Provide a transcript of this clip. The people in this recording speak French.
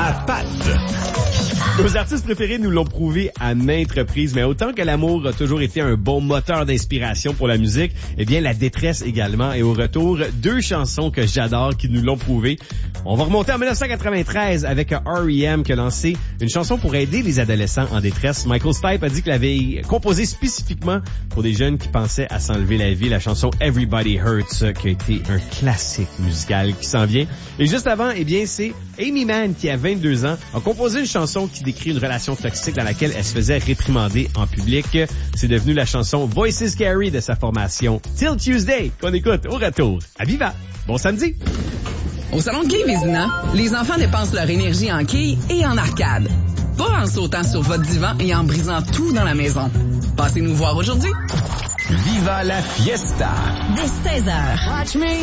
à Pat. Nos artistes préférés nous l'ont prouvé à maintes reprises, mais autant que l'amour a toujours été un bon moteur d'inspiration pour la musique, eh bien la détresse également. Et au retour, deux chansons que j'adore qui nous l'ont prouvé. On va remonter en 1993 avec R.E.M. qui a lancé une chanson pour aider les adolescents en détresse. Michael Stipe a dit qu'il l'avait composée spécifiquement pour des jeunes qui pensaient à s'enlever la vie. La chanson Everybody Hurts qui a été un classique musical qui s'en vient. Et juste avant, eh bien c'est Amy Mann qui a 22 ans a composé une chanson qui décrit une relation toxique dans laquelle elle se faisait réprimander en public. C'est devenu la chanson Voices Carry de sa formation Till Tuesday qu'on écoute au retour à Viva. Bon samedi! Au Salon de quilles Vézina, les enfants dépensent leur énergie en quilles et en arcade. Pas en sautant sur votre divan et en brisant tout dans la maison. Passez nous voir aujourd'hui. Viva la fiesta! Dès 16h. Watch me